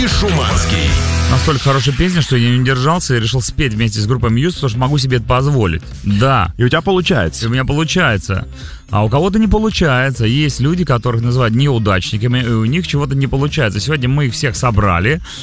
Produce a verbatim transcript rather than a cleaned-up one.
Шуманский. Настолько хорошая песня, что я не удержался и решил спеть вместе с группой Muse, потому что могу себе это позволить. Да. И у тебя получается. И у меня получается. А у кого-то не получается. Есть люди, которых называют неудачниками, и у них чего-то не получается. Сегодня мы их всех собрали.